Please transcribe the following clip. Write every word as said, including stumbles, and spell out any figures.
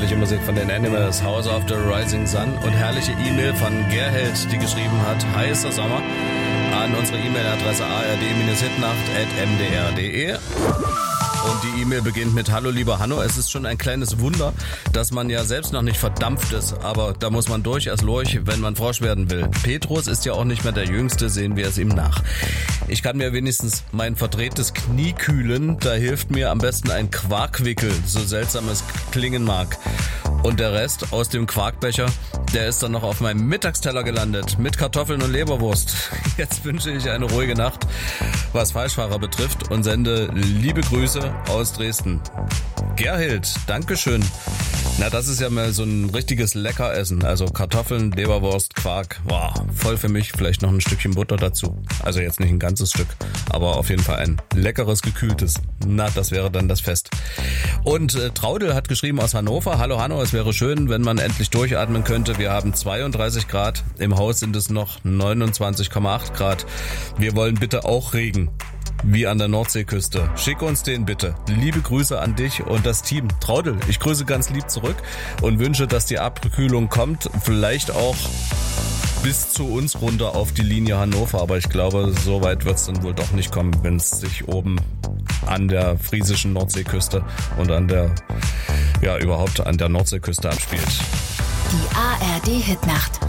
herrliche Musik von den Animals, House of the Rising Sun und herrliche E-Mail von Gerheld, die geschrieben hat, heißer Sommer, an unsere E-Mail-Adresse a r d hitnacht at m d r punkt d e. Und die E-Mail beginnt mit: Hallo lieber Hanno, es ist schon ein kleines Wunder, dass man ja selbst noch nicht verdampft ist, aber da muss man durch als Lurch, wenn man Frosch werden will. Petrus ist ja auch nicht mehr der Jüngste, sehen wir es ihm nach. Ich kann mir wenigstens mein verdrehtes Knie kühlen, da hilft mir am besten ein Quarkwickel, so seltsam es klingen mag. Und der Rest aus dem Quarkbecher, der ist dann noch auf meinem Mittagsteller gelandet, mit Kartoffeln und Leberwurst. Jetzt wünsche ich eine ruhige Nacht, was Falschfahrer betrifft, und sende liebe Grüße aus Dresden. Gerhild, Dankeschön. Na, das ist ja mal so ein richtiges Leckeressen. Also Kartoffeln, Leberwurst, Quark. Wow, voll für mich. Vielleicht noch ein Stückchen Butter dazu. Also jetzt nicht ein ganzes Stück, aber auf jeden Fall ein leckeres, gekühltes. Na, das wäre dann das Fest. Und äh, Traudel hat geschrieben aus Hannover: Hallo Hanno, es wäre schön, wenn man endlich durchatmen könnte. Wir haben zweiunddreißig Grad. Im Haus sind es noch neunundzwanzig Komma acht Grad. Wir wollen bitte auch Regen. Wie an der Nordseeküste. Schick uns den bitte. Liebe Grüße an dich und das Team. Traudel, ich grüße ganz lieb zurück und wünsche, dass die Abkühlung kommt. Vielleicht auch bis zu uns runter auf die Linie Hannover. Aber ich glaube, so weit wird es dann wohl doch nicht kommen, wenn es sich oben an der friesischen Nordseeküste und an der, ja überhaupt an der Nordseeküste abspielt. Die A R D Hitnacht.